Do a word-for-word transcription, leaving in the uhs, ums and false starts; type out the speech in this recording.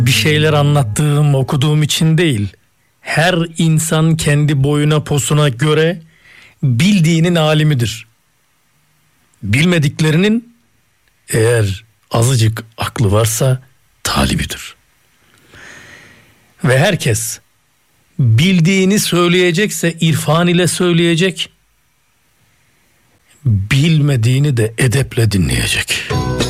Bir şeyler anlattığım, okuduğum için değil, her insan kendi boyuna posuna göre bildiğinin alimidir. Bilmediklerinin eğer azıcık aklı varsa talibidir. Ve herkes bildiğini söyleyecekse irfan ile söyleyecek, bilmediğini de edeple dinleyecek.